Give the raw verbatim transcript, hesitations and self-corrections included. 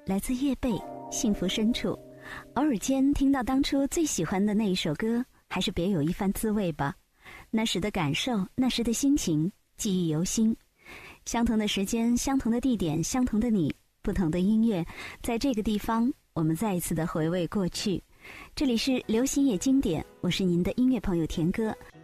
来自叶蓓，幸福深处。偶尔间听到当初最喜欢的那一首歌，还是别有一番滋味吧。那时的感受，那时的心情，记忆犹新。相同的时间，相同的地点，相同的你，不同的音乐，在这个地方，我们再一次的回味过去。这里是流行也经典，我是您的音乐朋友田歌。